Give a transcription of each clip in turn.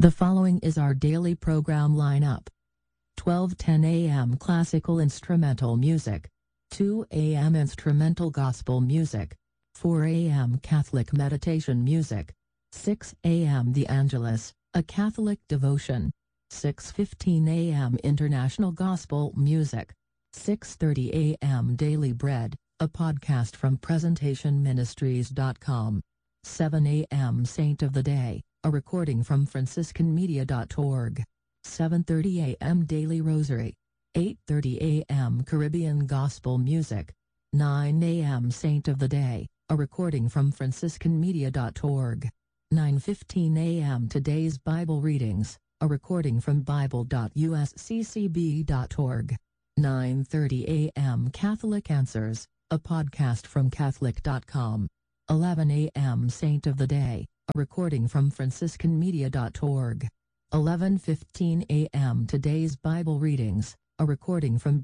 The following is our daily program lineup. 12:10 a.m. Classical Instrumental Music, 2 a.m. Instrumental Gospel Music, 4 a.m. Catholic Meditation Music, 6 a.m. The Angelus, a Catholic devotion, 6:15 a.m. International Gospel Music, 6:30 a.m. Daily Bread, a podcast from PresentationMinistries.com, 7 a.m. Saint of the Day, a recording from FranciscanMedia.org, 7:30 a.m. Daily Rosary, 8:30 a.m. Caribbean Gospel Music, 9 a.m. Saint of the Day, a recording from FranciscanMedia.org, 9:15 a.m. Today's Bible Readings, a recording from Bible.usccb.org, 9:30 a.m. Catholic Answers, a podcast from Catholic.com, 11 a.m. Saint of the Day, a recording from FranciscanMedia.org, 11:15 a.m. Today's Bible Readings, a recording from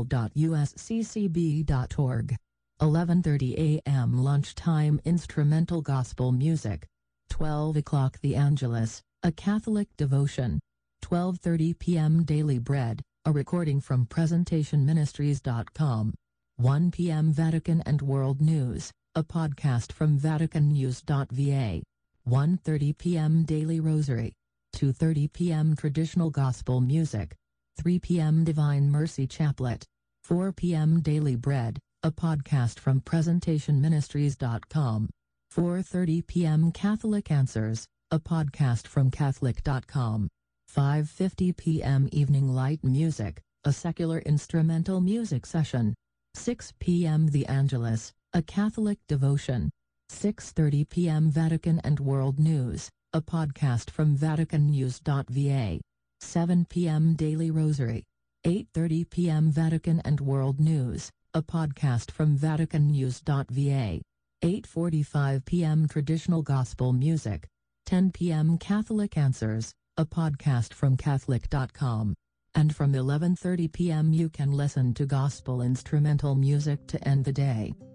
Bible.usccb.org, 11:30 a.m. Lunchtime Instrumental Gospel Music, 12 o'clock The Angelus, a Catholic devotion, 12:30 p.m. Daily Bread, a recording from PresentationMinistries.com, 1 p.m. Vatican and World News, a podcast from VaticanNews.va, 1:30 p.m. Daily Rosary, 2:30 p.m. Traditional Gospel Music, 3 p.m. Divine Mercy Chaplet, 4 p.m. Daily Bread, a podcast from PresentationMinistries.com, 4:30 p.m. Catholic Answers, a podcast from Catholic.com, 5:50 p.m. Evening Light Music, a secular instrumental music session, 6 p.m. The Angelus, a Catholic devotion, 6:30 p.m. Vatican and World News, a podcast from VaticanNews.va, 7 p.m. Daily Rosary, 8:30 p.m. Vatican and World News, a podcast from VaticanNews.va, 8:45 p.m. Traditional Gospel Music, 10 p.m. Catholic Answers, a podcast from Catholic.com, and from 11:30 p.m. you can listen to gospel instrumental music to end the day.